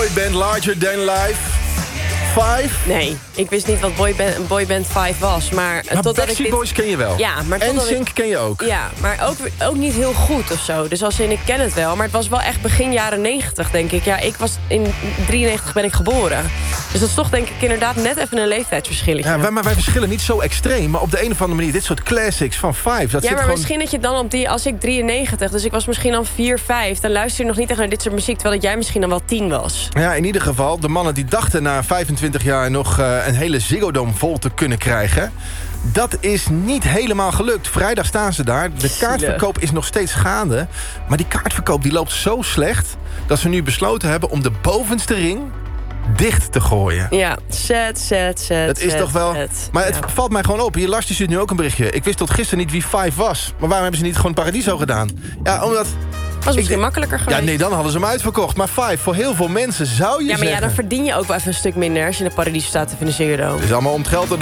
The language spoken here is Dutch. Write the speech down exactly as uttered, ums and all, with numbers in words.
boyband Larger Than Life. Five? Nee, ik wist niet wat boyband, boyband Five was. Maar, Maar totdat Backstreet ik dit... Boys ken je wel. Ja, maar en totdat Sync ik... ken je ook. Ja, maar ook, ook niet heel goed of zo. Dus als in, ik ken het wel. Maar het was wel echt begin jaren negentig, denk ik. Ja, ik was in drieënnegentig ben ik geboren. Dus dat is toch denk ik inderdaad net even een leeftijdsverschilletje. Ja, wij, maar wij verschillen niet zo extreem. Maar op de een of andere manier, dit soort classics van Five... Dat Ja, zit maar gewoon... misschien dat je dan op die... Als ik drieënnegentig, dus ik was misschien dan vier, vijf... dan luister je nog niet echt naar dit soort muziek... terwijl dat jij misschien dan wel tien was. Ja, in ieder geval, de mannen die dachten na vijfentwintig jaar... nog uh, een hele Ziggo Dome vol te kunnen krijgen... dat is niet helemaal gelukt. Vrijdag staan ze daar. De kaartverkoop is nog steeds gaande. Maar die kaartverkoop die loopt zo slecht... dat ze nu besloten hebben om de bovenste ring... dicht te gooien. Ja, zet, zet, zet. Dat is zet, toch wel... zet. Maar het Ja. valt mij gewoon op. Hier, Lars die stuurt nu ook een berichtje. Ik wist tot gisteren niet wie Five was. Maar waarom hebben ze niet gewoon Paradiso gedaan? Ja, omdat... Was misschien ik, makkelijker geweest. Ja, nee, dan hadden ze hem uitverkocht. Maar Five, voor heel veel mensen zou je Ja, maar zeggen... ja, dan verdien je ook wel even een stuk minder... als je in de Paradiso staat of in de Ziggo Dome. Het is allemaal om het geld...